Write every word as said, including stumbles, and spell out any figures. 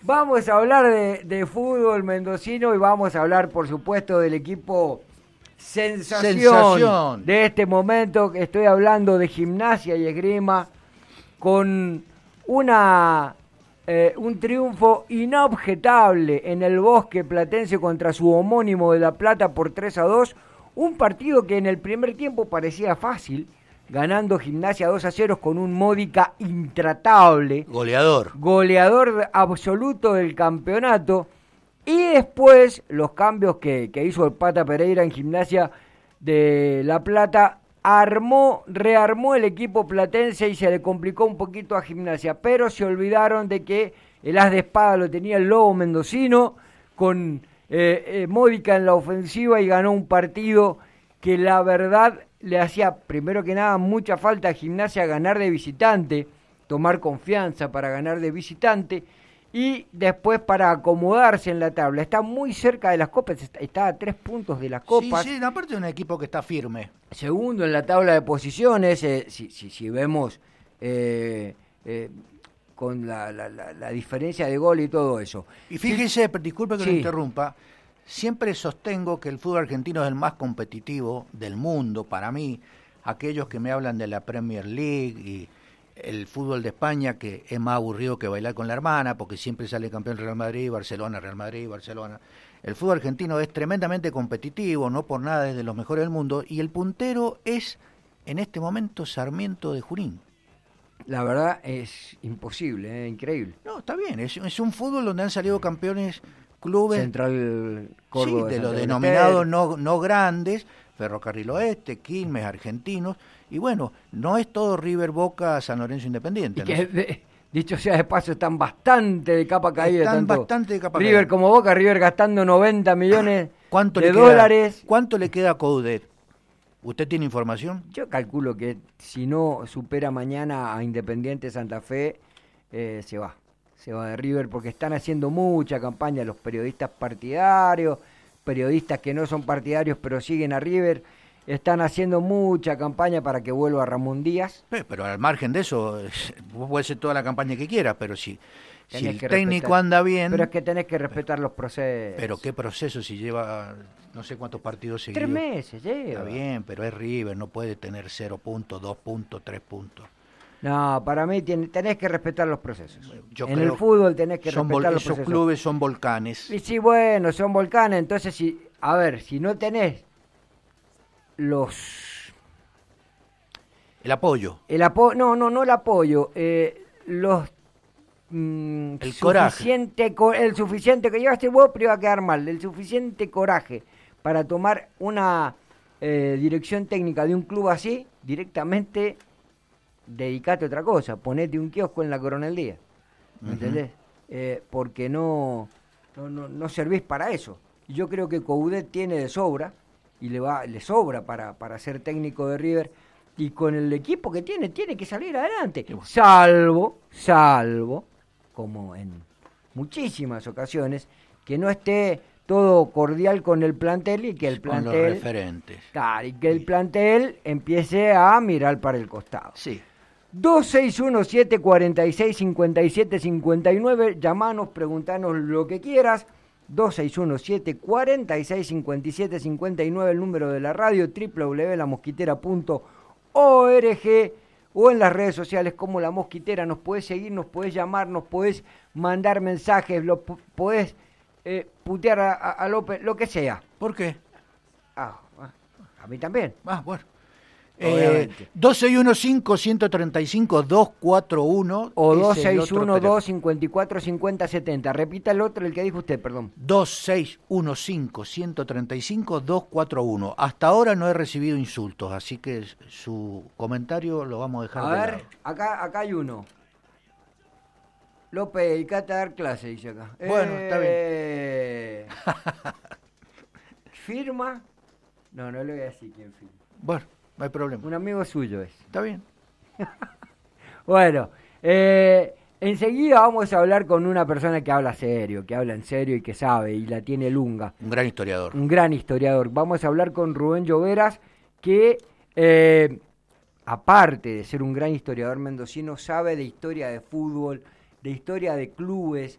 Vamos a hablar de, de fútbol mendocino y vamos a hablar, por supuesto, del equipo sensación, sensación de este momento. Estoy hablando de Gimnasia y Esgrima con una eh, un triunfo inobjetable en el Bosque Platense contra su homónimo de La Plata por tres a dos. Un partido que en el primer tiempo parecía fácil, ganando Gimnasia dos a cero con un Módica intratable. Goleador. Goleador absoluto del campeonato. Y después los cambios que, que hizo el Pata Pereira en Gimnasia de La Plata, armó, rearmó el equipo platense y se le complicó un poquito a Gimnasia. Pero se olvidaron de que el as de espada lo tenía el Lobo Mendocino, con eh, eh, Módica en la ofensiva, y ganó un partido que la verdad le hacía, primero que nada, mucha falta a Gimnasia ganar de visitante, tomar confianza para ganar de visitante, y después para acomodarse en la tabla. Está muy cerca de las copas, está, está a tres puntos de las copas. Sí, sí, aparte de un equipo que está firme. Segundo en la tabla de posiciones, eh, si, si, si vemos eh, eh, con la, la, la, la diferencia de gol y todo eso. Y fíjese, sí. Disculpe que sí. lo interrumpa, siempre sostengo que el fútbol argentino es el más competitivo del mundo. Para mí, aquellos que me hablan de la Premier League y el fútbol de España, que es más aburrido que bailar con la hermana, porque siempre sale campeón Real Madrid, Barcelona, Real Madrid, Barcelona. El fútbol argentino es tremendamente competitivo, no por nada es de los mejores del mundo, y el puntero es, en este momento, Sarmiento de Junín. La verdad es imposible, ¿eh? Increíble. No, está bien, es, es un fútbol donde han salido campeones clubes... Central Córdoba. Sí, de los denominados no, no grandes, Ferrocarril Oeste, Quilmes, Argentinos, y bueno, no es todo River, Boca, San Lorenzo, Independiente. Y que, ¿no? de, dicho sea de paso, están bastante de capa caída. Están tanto bastante de capa River caída. como Boca, River gastando noventa millones ¿Cuánto de le queda, dólares. ¿Cuánto le queda a Coudet? ¿Usted tiene información? Yo calculo que si no supera mañana a Independiente Santa Fe, eh, se va. Se va de River porque están haciendo mucha campaña los periodistas partidarios, periodistas que no son partidarios pero siguen a River. Están haciendo mucha campaña para que vuelva Ramón Díaz. Eh, pero al margen de eso, vos podés hacer toda la campaña que quieras, pero si, si el técnico respetar. anda bien... Pero es que tenés que respetar los procesos. Pero qué proceso si lleva no sé cuántos partidos seguidos. Tres meses lleva. Está bien, pero es River, no puede tener cero puntos, dos puntos, tres puntos. No, para mí tiene, tenés que respetar los procesos. Yo en creo el fútbol tenés que son respetar vol- los esos procesos. clubes son volcanes. Y sí, bueno, son volcanes, entonces si, a ver, si no tenés los... El apoyo. El apoyo, no, no, no el apoyo, eh, los... Mm, el suficiente coraje. Co- el suficiente que llevaste vos, pero iba a quedar mal, el suficiente coraje para tomar una eh, dirección técnica de un club así, directamente dedicate a otra cosa, ponete un kiosco en la Coronel Díaz, ¿me uh-huh. entendés? Eh, porque no, no, no, no servís para eso. Yo creo que Coudet tiene de sobra, y le va le sobra para, para ser técnico de River, y con el equipo que tiene, tiene que salir adelante, salvo, salvo, como en muchísimas ocasiones, que no esté todo cordial con el plantel y que el con plantel... los referentes. Claro, y que el plantel empiece a mirar para el costado. Sí. dos seis uno siete, cuatro seis, cinco siete cinco nueve, llamanos, preguntanos lo que quieras. dos seis uno siete, cuatro seis, cinco siete cinco nueve, el número de la radio, doble u doble u doble u punto la mosquitera punto org, o en las redes sociales como La Mosquitera. Nos podés seguir, nos podés llamar, nos podés mandar mensajes, lo podés eh, putear a, a, a López, lo que sea. ¿Por qué? Ah, a mí también. Ah, bueno. Eh, dos seis uno cinco, uno tres cinco, dos cuatro uno o dos seis uno dos, cinco cuatro cinco cero siete cero. Repita el otro, el que dijo usted, perdón. dos seis uno cinco, uno tres cinco, dos cuatro uno. Hasta ahora no he recibido insultos, así que su comentario lo vamos a dejar. A de ver, lado. acá, acá hay uno. López, dedicate a dar clase, dice acá. Bueno, eh... está bien. ¿Firma? No, no le voy a decir quién firma. Bueno. No hay problema. Un amigo suyo es. Está bien. Bueno, eh, enseguida vamos a hablar con una persona que habla serio, que habla en serio y que sabe y la tiene lunga. Un gran historiador. Un gran historiador. Vamos a hablar con Rubén Lloveras, que eh, aparte de ser un gran historiador mendocino, sabe de historia de fútbol, de historia de clubes,